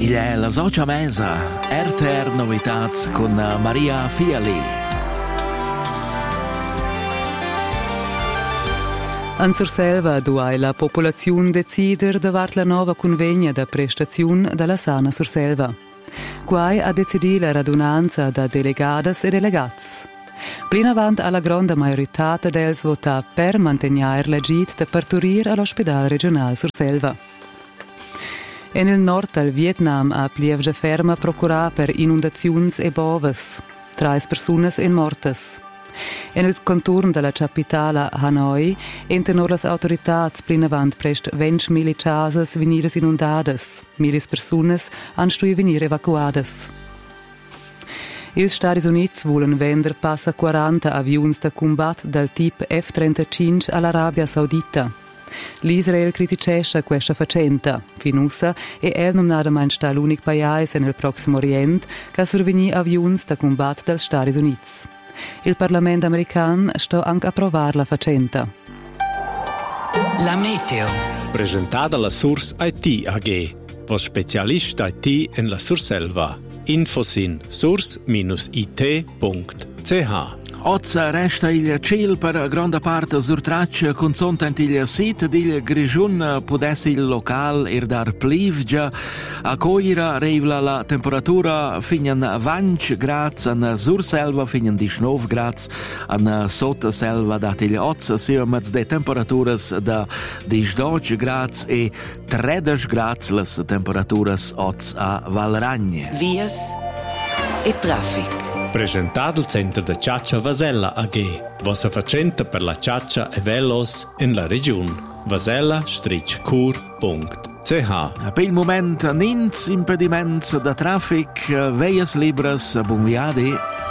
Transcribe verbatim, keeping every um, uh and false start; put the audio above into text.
Il è la Socia Mesa, R T R Novitats con Maria Fiali. En Surselva duai la popolazione decider davart la nova convegna da prestazione della Sana Surselva. Quai ha decidito la radunanza da delegadas e delegats. Plin avant alla grande majorità dels vota per mantenere legit da partorir all'ospedale regionale Surselva. E nel nord del Vietnam ha plievge ferma procurà per inundazioni e boves. Trais personas in mortes. E nel contorno della capitale Hanoi entenor las autoritats plinavant prest venti mille casas venidas inundadas. Milis personas han stui venir evacuadas. Ils Stati Units volen vender passa quaranta avions da combat del type F trentacinque all'Arabia Saudita. L'Israel criticesce questa faccenda. Finussa e el non nada mai sta l'unico paese nel Prossimo Oriente che surveni avions da combat dels Stati Units. Il Parlamento americano sta anche a approvare la faccenda. La meteo. Presentata dalla Source I T A G, was specialist I T in la Surselva. Infos in source I T punto c h. Oggi resta il cielo per grande parte surtraccia, consontant il sito del Grigiun potesse il locale ir dar plivgia. A Coira rivela la temperatura fino a venti gradi, in Surselva fino a diciannove gradi, in Sottoselva dat il oggi siamo de temperature da diciotto gradi e tredici gradi le temperature oggi a Valragne. Vias e traffic. Presentato il centro da Ciaccia Vasella A G, vostra facente per la ciaccia e velos in la regione. vasella cur punto c h. Per il momento, nins impediments da traffic, veias libres, buon viadi.